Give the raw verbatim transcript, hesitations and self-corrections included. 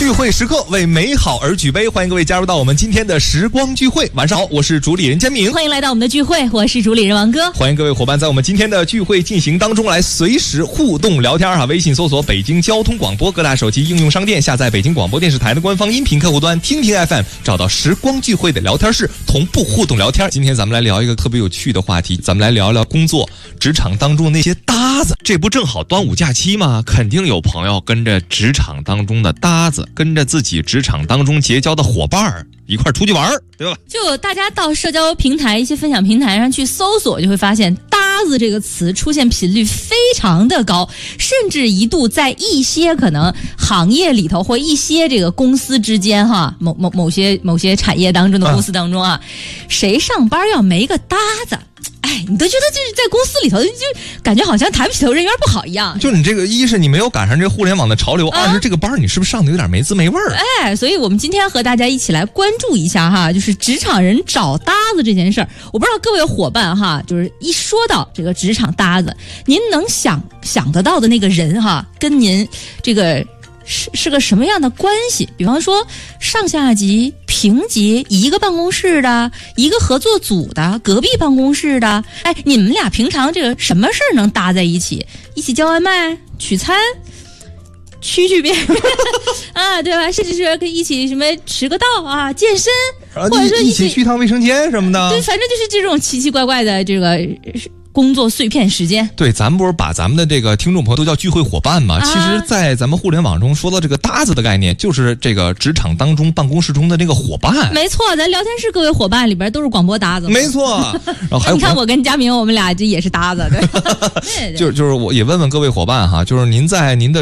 聚会时刻，为美好而举杯，欢迎各位加入到我们今天的时光聚会。晚上好，我是主理人坚明， 欢迎来到我们的聚会，我是主理人王哥。 欢迎各位伙伴在我们今天的聚会进行当中来随时互动聊天哈。微信搜索北京交通广播，各大手机应用商店下载北京广播电视台的官方音频客户端，听听 F M， 找到时光聚会的聊天室，同步互动聊天。今天咱们来聊一个特别有趣的话题，咱们来聊聊工作职场当中的那些搭子。这不正好端午假期吗？肯定有朋友跟着职场当中的搭子，跟着自己职场当中结交的伙伴儿一块出去玩，对吧？ 就大家到社交平台一些分享平台上去搜索，就会发现搭子这个词出现频率非常的高，甚至一度在一些可能行业里头或一些这个公司之间哈，某某某些某些产业当中的公司当中啊，谁上班要没个搭子，哎，你都觉得就是在公司里头就感觉好像抬不起头人缘不好一样。 就你这个，一是你没有赶上这个互联网的潮流，啊、二是这个班你是不是上的有点没滋没味儿？ 哎，所以我们今天和大家一起来关注一下哈，就是职场人找搭子这件事儿。我不知道各位伙伴哈，就是一说到这个职场搭子，您能想想得到的那个人哈，跟您这个是是个什么样的关系？比方说上下级、平级，一个办公室的，一个合作组的，隔壁办公室的，哎，你们俩平常这个什么事儿能搭在一起？一起叫外卖、取餐、驱驱别人啊，对吧？甚至是可以一起什么迟个到啊、健身，或者说一起去趟卫生间什么的。 对，反正就是这种奇奇怪怪的这个工作碎片时间。 对，咱们不是把咱们的这个听众朋友都叫聚会伙伴吗？啊、其实在咱们互联网中说到这个搭子的概念，就是这个职场当中办公室中的这个伙伴。 没错，咱聊天室各位伙伴里边都是广播搭子。 没错。然后还有你看我跟佳明，我们俩这也是搭子，对。对对， 就就是我也问问各位伙伴哈，就是您在您的